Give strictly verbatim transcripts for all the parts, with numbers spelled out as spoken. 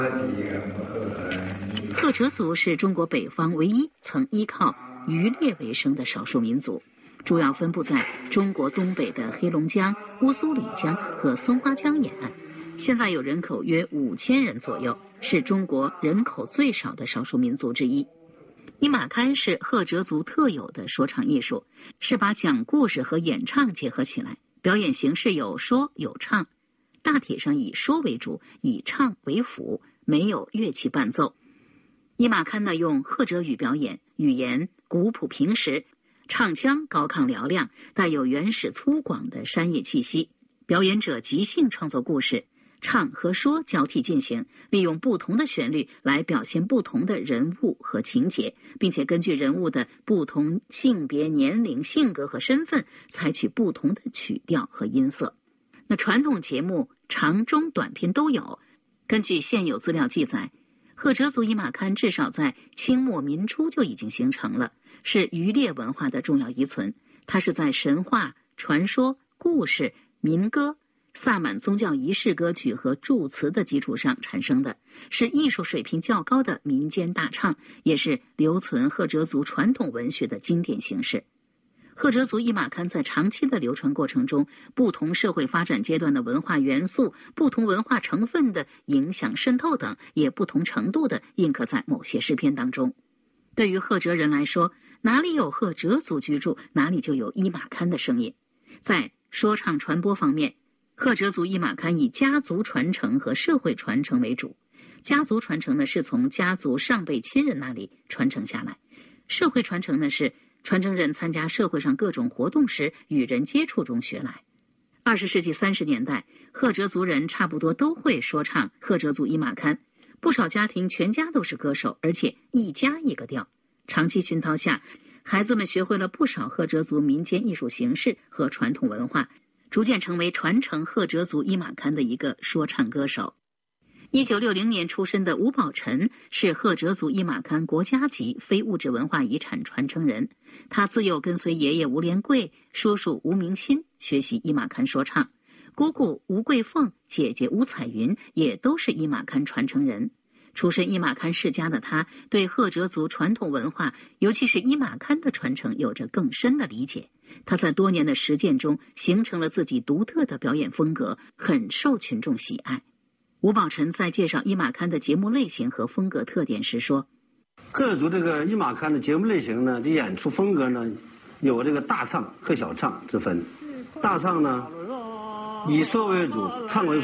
赫哲族是中国北方唯一曾依靠渔猎为生的少数民族，主要分布在中国东北的黑龙江、乌苏里江和松花江沿岸。现在有人口约五千人左右，是中国人口最少的少数民族之一。伊玛堪是赫哲族特有的说唱艺术，是把讲故事和演唱结合起来，表演形式有说有唱，大体上以说为主，以唱为辅，没有乐器伴奏。伊玛堪呢用赫哲语表演，语言古朴平实，唱腔高亢嘹亮，带有原始粗犷的山野气息。表演者即兴创作故事，唱和说交替进行，利用不同的旋律来表现不同的人物和情节，并且根据人物的不同性别、年龄、性格和身份，采取不同的曲调和音色。那传统节目长中短篇都有。根据现有资料记载，赫哲族伊玛堪至少在清末民初就已经形成了，是渔猎文化的重要遗存。它是在神话、传说、故事、民歌、萨满宗教仪式歌曲和祝词的基础上产生的，是艺术水平较高的民间大唱，也是留存赫哲族传统文学的经典形式。赫哲族伊玛堪在长期的流传过程中，不同社会发展阶段的文化元素、不同文化成分的影响渗透等，也不同程度的印刻在某些诗篇当中。对于赫哲人来说，哪里有赫哲族居住，哪里就有伊玛堪的声音。在说唱传播方面，赫哲族伊玛堪以家族传承和社会传承为主。家族传承呢，是从家族上辈亲人那里传承下来；社会传承呢，是传承人参加社会上各种活动时与人接触中学来。二十世纪三十年代，赫哲族人差不多都会说唱赫哲族伊玛堪，不少家庭全家都是歌手，而且一家一个调。长期熏陶下，孩子们学会了不少赫哲族民间艺术形式和传统文化，逐渐成为传承赫哲族伊玛堪的一个说唱歌手。一九六零年出生的吴宝臣是赫哲族伊玛堪国家级非物质文化遗产传承人，他自幼跟随爷爷吴连贵、叔叔吴明新学习伊玛堪说唱，姑姑吴桂凤、姐姐吴彩云也都是伊玛堪传承人。出身伊玛堪世家的他，对赫哲族传统文化，尤其是伊玛堪的传承有着更深的理解。他在多年的实践中形成了自己独特的表演风格，很受群众喜爱。吴宝臣在介绍伊玛堪的节目类型和风格特点时说， 赫哲族这个伊玛堪的节目类型呢，这演出风格呢，有这个大唱和小唱之分。大唱呢，以说为主，唱为辅。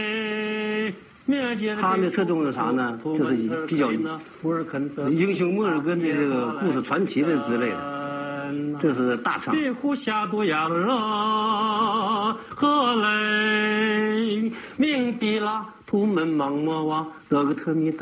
他呢侧重的啥呢？就是以比较英雄末日跟这个故事传奇的之类的，这是大唱。明比拉图门芒莫瓦勒个特米达。